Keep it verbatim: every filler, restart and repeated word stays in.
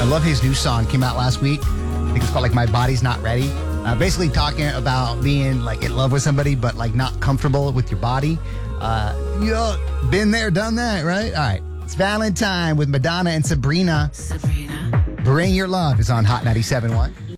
I love his new song. Came out last week. I think it's called like My Body's Not Ready. Uh, basically talking about being like in love with somebody, but like not comfortable with your body. Uh, you know, been there, done that, right? All right. It's Valentine with Madonna and Sabrina. Sabrina. Bring Your Love is on Hot ninety-seven point one.